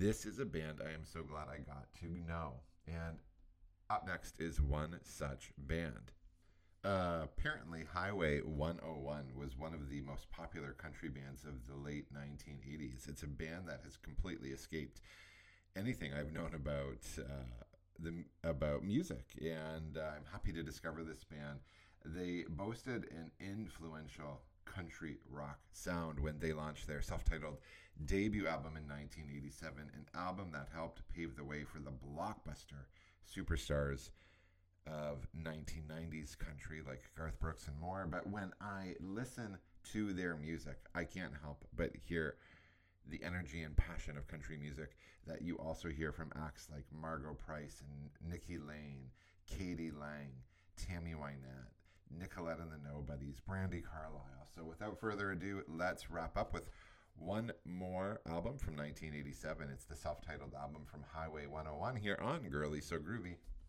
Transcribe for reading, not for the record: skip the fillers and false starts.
This is a band I am so glad I got to know. And up next is one such band. Apparently, Highway 101 was one of the most popular country bands of the late 1980s. It's a band that has completely escaped anything I've known about music, and I'm happy to discover this band. They boasted an influential country rock sound when they launched their self-titled debut album in 1987, an album that helped pave the way for the blockbuster superstars of 1990s country like Garth Brooks and more. But when I listen to their music, I can't help but hear the energy and passion of country music that you also hear from acts like Margo Price and Nikki Lane, Katie Lang, Tammy Wynette, Nicolette and the Nobodies, Brandi Carlile. So without further ado, let's wrap up with one more album from 1987. It's the self-titled album from Highway 101 here on Girly So Groovy.